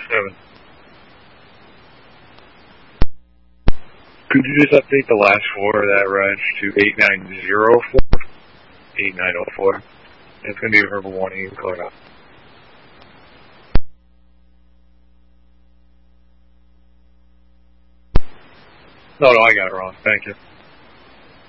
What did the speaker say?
7. Could you just update the last 4 of that reg to 8904? 8904. It's going to be a verbal warning. You can call it out. No, I got it wrong. Thank you.